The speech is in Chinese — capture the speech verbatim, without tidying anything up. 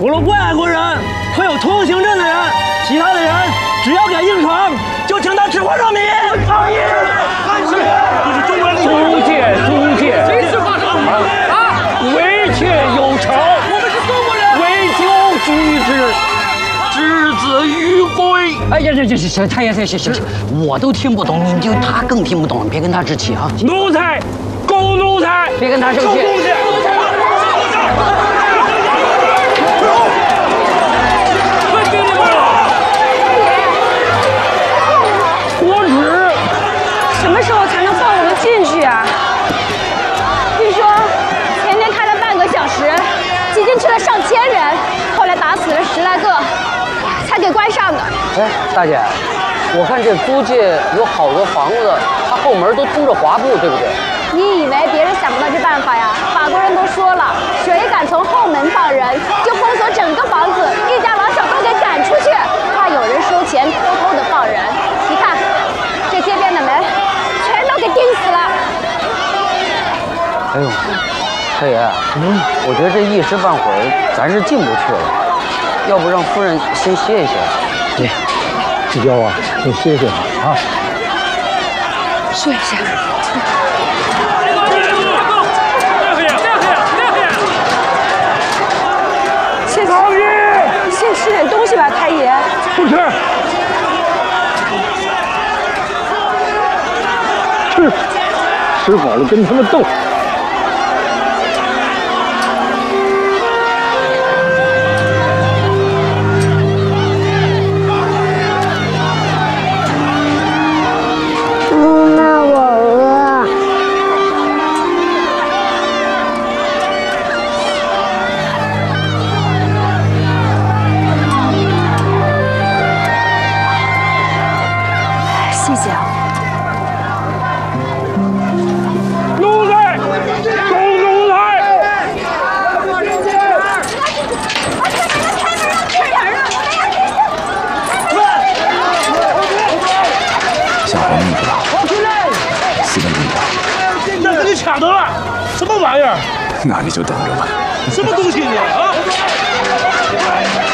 除了外国人和有通行证的人，其他的人只要敢硬闯，就请他吃火烧米。抗议！这是中国人的租界，租界， 谁是火烧米啊？ 为妾有仇， 我们是中国人， 为救居之。 之子于归。哎呀，这这行行，他也行行行行，我都听不懂，你就他更听不懂，别跟他置气啊！奴才，狗奴才，别跟他生气。我指什么时候才能放我们进去啊？据说前天开了半个小时，挤进去了上千人，后来打死了十来个。 才给关上的。 哎，大姐，我看这租界有好多房子，它后门都通着滑步，对不对？ 你以为别人想不到这办法呀？法国人都说了，谁敢从后门放人，就封锁整个房子，一家老小都给赶出去，怕有人收钱偷偷的放人。你看，这街边的门全都给钉死了。 哎呦，太爷，嗯，我觉得这一时半会儿咱是进不去了。 要不让夫人先歇一歇？ 对，志娇啊，先歇歇啊。 睡一下。先先吃点东西吧，太爷。 不吃。吃，吃饱了跟他们斗。 抢得了，什么玩意儿？ 那你就等着吧。 什么东西你啊？